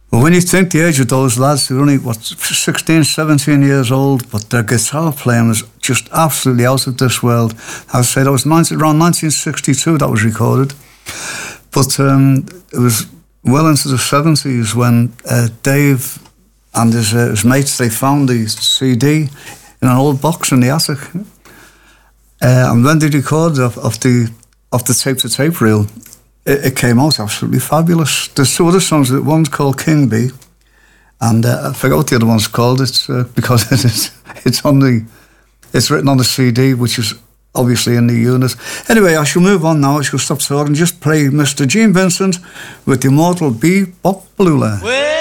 Well, when you think the age of those lads, they're only, 16, 17 years old, but their guitar playing was just absolutely out of this world. I would say that was around 1962 that was recorded. But it was well into the 70s when Dave and his mates, they found the CD in an old box in the attic. And when they recorded of the tape-to-tape reel, it came out absolutely fabulous. There's two other songs. One's called King Bee, and I forgot what the other one's called. It's because it's written on the CD, which is obviously in the unit. Anyway, I shall move on now. I shall stop talking and just play Mr. Gene Vincent with the immortal Bebop Blula.